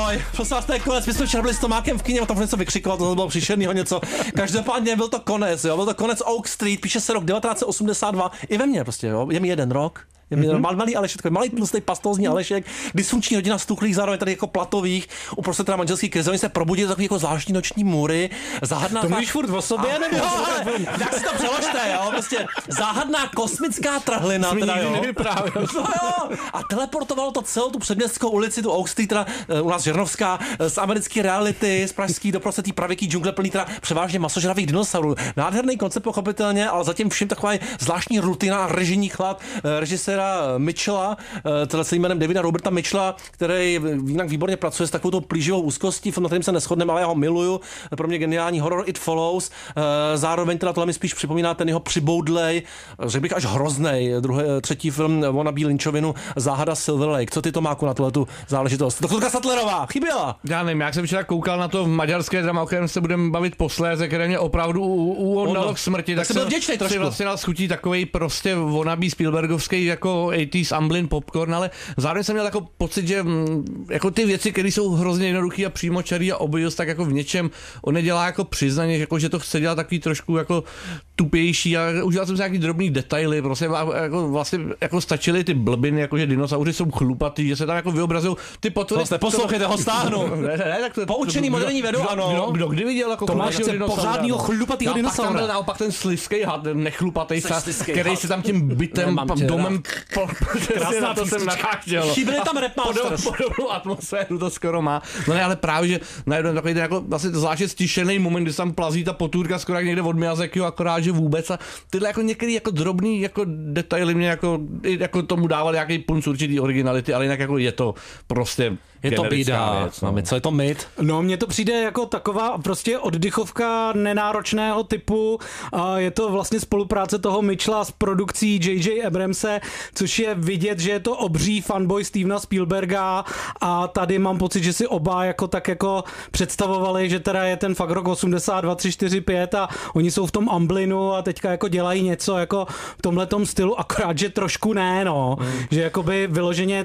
Oj, prosím vás, to je konec. My jsme včera byli s Tomákem v kině, tam něco vykřikovat, to bylo příšernýho něco. Každopádně byl to konec, jo, byl to konec Oak Street, píše se rok 1982, i ve mně prostě, jo, je mi 1 rok. Malý Alešek, takový malý tlustý pastózní Alešek, dysfunkční rodina stuchlých, zároveň tady jako platových, uprostřed teda manželský krize, oni se probudí do takový jako zvláštní noční můry, záhadná... To mluvíš furt o sobě, nebo? Tak si to přeložte, jo, prostě záhadná kosmická trhlina, teda jo. A teleportovalo to celou tu předměstskou ulici, tu Oak Street, teda u nás Žernovská, z americké reality, z pražský do prostě té pravěký džungle plný teda převážně masožravých dinosaurů. Nádherný koncept pochopitelně, ale zatím všim taková zvláštní rutina a režijní chlad režiséra Mitchella, teda celým jménem Davida Roberta Mitchella, který jinak výborně pracuje s takovou plíživou úzkostí, na kterým se neshodneme, ale já ho miluju. Pro mě geniální horor It Follows. Zároveň teda tohle mi spíš připomíná ten jeho přiboudlej, řekl bych až hroznej, třetí film Wannabe Lynchovinu Záhada Silver Lake. Co ty, Tomáku, na tuhletu záležitost? Doktorka Sattlerová, chyběla. Já nevím, jak jsem včera koukal na to maďarské drama, o kterém se budeme bavit posléze, které mě opravdu uhodnalo k smrti, tak jsem vděčnej trošku. Si vlastně dal schutí takovej prostě wannabe Spielbergovský jako 80s Amblin popcorn, ale zároveň jsem měl jako pocit, že jako ty věci, které jsou hrozně jednoduché a přímočarý a obvious, tak jako v něčem on nedělá jako přiznaně, jako že to chce dělat takový trošku jako tupější a užíval jsem si nějaký drobný detaily, prostě jako vlastně jako stačily ty blbiny, jako že dinosauři jsou chlupatý, že se tam jako vyobrazují ty potvory. Poslouchejte, ho stáhnu. Ne, tak to poučený moderní vědu, ano. Kdo kdy viděl jako pořádného chlupatýho dinosaura? Tam byl naopak ten slizký had, nechlupatý sas, který se tam tím bytem, domem krásná to jsem nachátěl. Chyběli tam Rapmasters. Podobnou atmosféru to skoro má. No ne, ale právě, že najednou takový ten jako vlastně zvláště stišený moment, kdy tam plazí ta potůrka skoro jak někde od Miyazakiho, akorát, že vůbec a tyhle jako některý jako drobný jako detaily mě jako tomu dávali nějaký punc určitý originality, ale jinak jako je to prostě je to bída. Máme, co je to myt? No, mně to přijde jako taková prostě oddychovka nenáročného typu. Je to vlastně spolupráce toho Mitchella s produkcí J.J. Abramse, což je vidět, že je to obří fanboy Stevena Spielberga a tady mám pocit, že si oba jako tak jako představovali, že teda je ten fakt rok 82, 3, 4, 5 a oni jsou v tom Amblinu a teďka jako dělají něco jako v tomhletom stylu, akorát, že trošku ne, no. Že jakoby vyloženě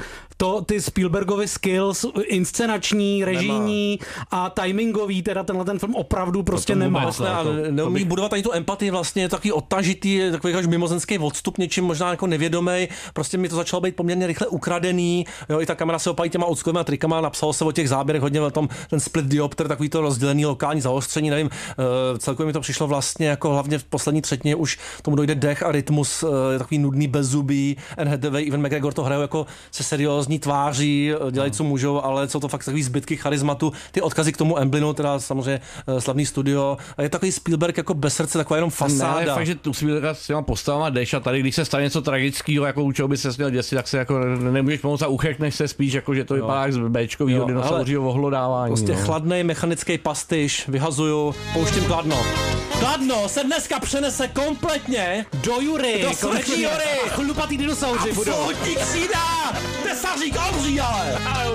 ty Spielbergovy skills, inscenační, režijní a timingový, teda tenhle ten film opravdu prostě nemá. Vlastně, neumí budovat ani tu empatii, vlastně je takový odtažitý, takový až mimozenský odstup, něčím možná jako nevědomej, prostě mi to začalo být poměrně rychle ukradený, jo, i ta kamera se opálí těma odskovými trikama, napsalo se o těch záběrech hodně o tom, ten split diopter, takový to rozdělený lokální zaostření, nevím, celkově mi to přišlo vlastně jako hlavně v poslední třetině už tomu dojde dech a rytmus, takový nudný bezzubý, Anne Hathaway, Ewan McGregor to hrajou jako se seriózní tváří, dělají co můžou, ale jsou to fakt takový zbytky charizmatu, ty odkazy k tomu Amblinu, teda samozřejmě slavný studio, a je takový Spielberg jako bez srdce, taková jenom fasáda. Ne, fakt, že tu Spielberga s těma postavama jdeš a tady, když se stane něco tragického, jako u čeho by se směl děsit, tak se jako nemůžeš pomoct a uchekneš se spíš, jako že to vypadá jak z Bčkovýho dinosauřího ohlodávání. Prostě chladnej mechanický pastyš, vyhazuju, pouštím Kladno. Kladno se dneska přenese kompletně do Jury, do Jury. Chlupatý dinosauři budou. Absolutní křída, tesařík obří, ale